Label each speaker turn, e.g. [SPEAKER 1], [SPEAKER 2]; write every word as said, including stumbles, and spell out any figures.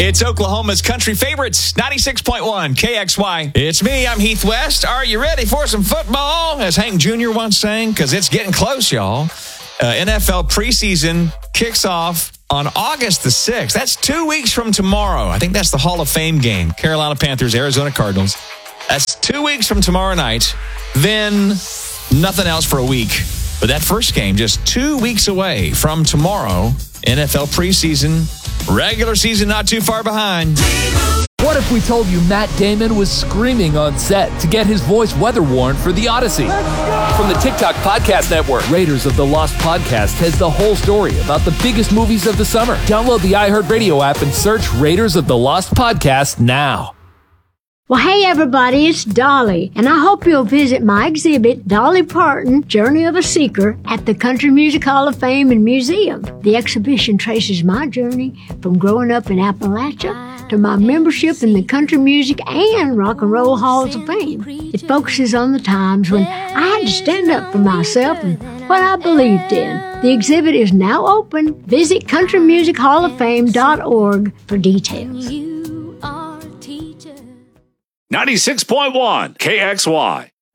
[SPEAKER 1] It's Oklahoma's country favorites, ninety-six point one K X Y. It's me, I'm Heath West. Are you ready for some football? As Hank Junior once sang, because it's getting close, y'all. Uh, N F L preseason kicks off on August the sixth. That's two weeks from tomorrow. I think that's the Hall of Fame game. Carolina Panthers, Arizona Cardinals. That's two weeks from tomorrow night. Then nothing else for a week. But that first game, just two weeks away from tomorrow. N F L preseason, regular season not too far behind.
[SPEAKER 2] What if we told you Matt Damon was screaming on set to get his voice weather warned for The Odyssey? From the TikTok Podcast Network, Raiders of the Lost Podcast has the whole story about the biggest movies of the summer. Download the iHeartRadio app and search Raiders of the Lost Podcast now.
[SPEAKER 3] Well, hey, everybody, it's Dolly, and I hope you'll visit my exhibit, Dolly Parton, Journey of a Seeker, at the Country Music Hall of Fame and Museum. The exhibition traces my journey from growing up in Appalachia to my membership in the Country Music and Rock and Roll Halls of Fame. It focuses on the times when I had to stand up for myself and what I believed in. The exhibit is now open. Visit country music hall of fame dot org for details.
[SPEAKER 4] ninety-six point one K X Y.